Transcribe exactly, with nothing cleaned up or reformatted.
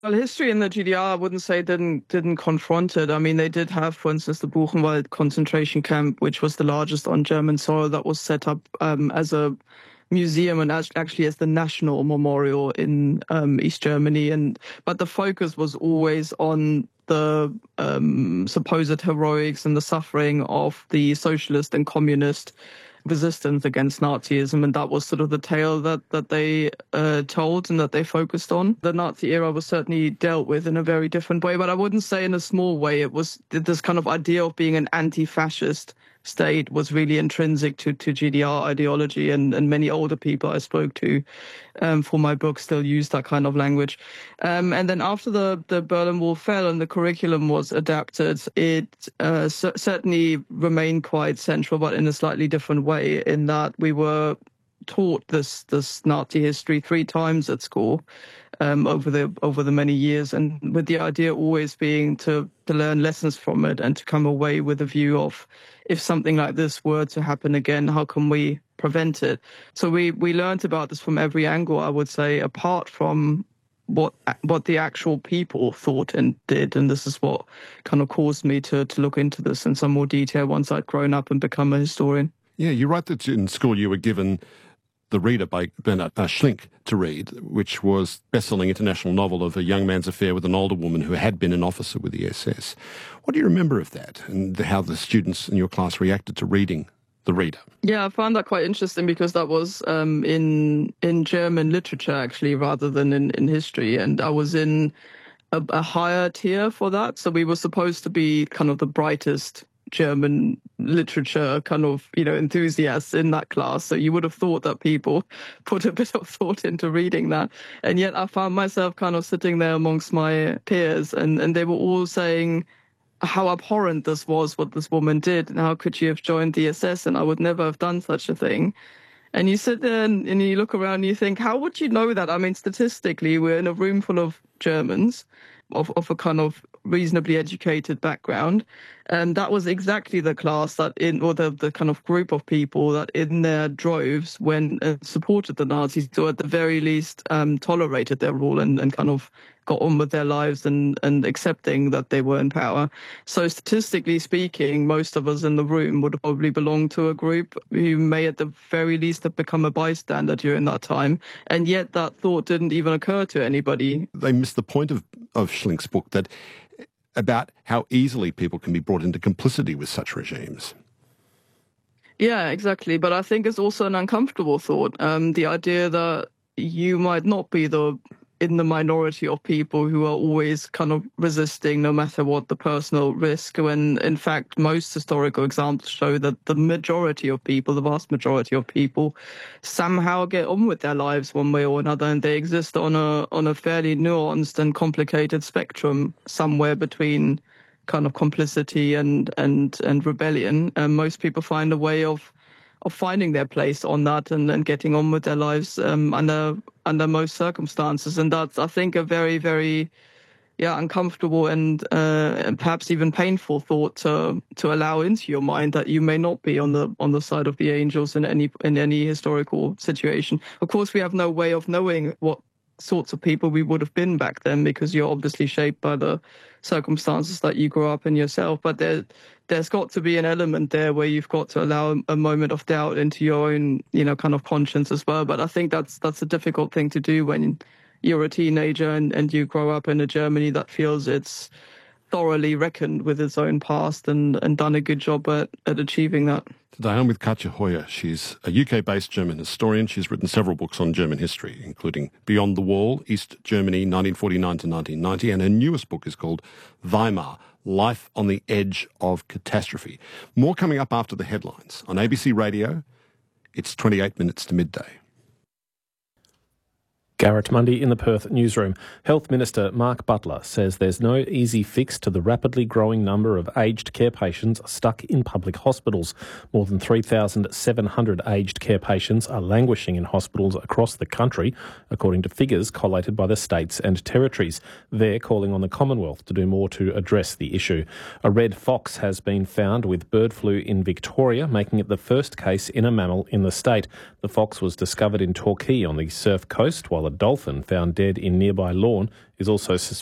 Well, history in the G D R, I wouldn't say didn't didn't confront it. I mean, they did have, for instance, the Buchenwald concentration camp, which was the largest on German soil, that was set up um, as a museum and as, actually as the national memorial in um, East Germany. And but the focus was always on the um, supposed heroics and the suffering of the socialist and communist resistance against Nazism, and that was sort of the tale that that they uh, told and that they focused on. The Nazi era was certainly dealt with in a very different way, but I wouldn't say in a small way. It was this kind of idea of being an anti-fascist state was really intrinsic to, to G D R ideology, and, and many older people I spoke to um, for my book still use that kind of language. Um, and then after the, the Berlin Wall fell and the curriculum was adapted, it uh, c- certainly remained quite central, but in a slightly different way, in that we were taught this this Nazi history three times at school um, over the over the many years, and with the idea always being to to learn lessons from it and to come away with a view of, if something like this were to happen again, how can we prevent it? So we we learned about this from every angle, I would say, apart from what what the actual people thought and did, and this is what kind of caused me to to look into this in some more detail once I'd grown up and become a historian. Yeah, you write that in school you were given The Reader by Bernhard uh, Schlink to read, which was best-selling international novel of a young man's affair with an older woman who had been an officer with the S S. What do you remember of that, and how the students in your class reacted to reading The Reader? Yeah, I found that quite interesting because that was um, in in German literature, actually, rather than in, in history. And I was in a, a higher tier for that. So we were supposed to be kind of the brightest German literature kind of, you know, enthusiasts in that class. So you would have thought that people put a bit of thought into reading that. And yet I found myself kind of sitting there amongst my peers, and, and they were all saying how abhorrent this was, what this woman did, and how could she have joined the S S, and I would never have done such a thing. And you sit there and, and you look around and you think, how would you know that? I mean, statistically, we're in a room full of Germans of, of a kind of reasonably educated background. And that was exactly the class that in, or the, the kind of group of people that in their droves went and supported the Nazis, or at the very least um, tolerated their rule and, and kind of got on with their lives and, and accepting that they were in power. So statistically speaking, most of us in the room would probably belong to a group who may at the very least have become a bystander during that time. And yet that thought didn't even occur to anybody. They missed the point of, of Schlink's book, that about how easily people can be brought into complicity with such regimes. Yeah, exactly. But I think it's also an uncomfortable thought. Um, the idea that you might not be the in the minority of people who are always kind of resisting no matter what the personal risk, when in fact most historical examples show that the majority of people, the vast majority of people, somehow get on with their lives one way or another, and they exist on a on a fairly nuanced and complicated spectrum somewhere between kind of complicity and and and rebellion. And most people find a way of of finding their place on that and, and getting on with their lives um, under under most circumstances. And that's, I think, a very, very yeah, uncomfortable and, uh, and perhaps even painful thought to to allow into your mind, that you may not be on the on the side of the angels in any in any historical situation. Of course, we have no way of knowing what sorts of people we would have been back then, because you're obviously shaped by the circumstances that you grew up in yourself. But there, there's got to be an element there where you've got to allow a moment of doubt into your own, you know, kind of conscience as well. But I think that's that's a difficult thing to do when you're a teenager and, and you grow up in a Germany that feels it's thoroughly reckoned with its own past and, and done a good job at, at achieving that. Today I'm with Katja Hoyer. She's a U K-based German historian. She's written several books on German history, including Beyond the Wall, East Germany, nineteen forty-nine to nineteen ninety, and her newest book is called Weimar, Life on the Edge of Catastrophe. More coming up after the headlines. On A B C Radio, it's twenty-eight minutes to midday. Garrett Mundy in the Perth newsroom. Health Minister Mark Butler says there's no easy fix to the rapidly growing number of aged care patients stuck in public hospitals. More than three thousand seven hundred aged care patients are languishing in hospitals across the country, according to figures collated by the states and territories. They're calling on the Commonwealth to do more to address the issue. A red fox has been found with bird flu in Victoria, making it the first case in a mammal in the state. The fox was discovered in Torquay on the Surf Coast, while dolphin found dead in nearby lawn is also suspected